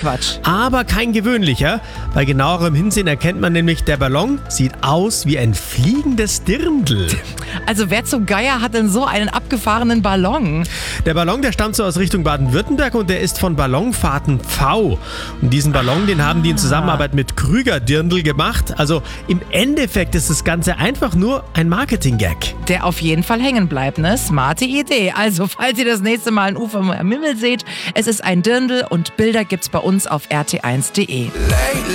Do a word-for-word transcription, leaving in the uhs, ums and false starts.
Quatsch. Aber kein gewöhnlicher. Bei genauerem Hinsehen erkennt man nämlich, der Ballon sieht aus wie ein fliegendes Dirndl. Also wer zum Geier hat denn so einen abgefahrenen Ballon? Der Ballon, der stammt so aus Richtung Baden-Württemberg und der ist von Ballonfahrten V. Und diesen Ballon, den haben die in Zusammenarbeit mit Krüger Dirndl gemacht. Also im Endeffekt ist das Ganze einfach nur ein Marketing-Gag. Der auf jeden Fall hängen bleibt, ne? Smarte Idee. Also, falls ihr das nächste Mal ein U F O am Himmel seht, es ist ein Dirndl und Bilder gibt's bei uns auf r t eins punkt d e.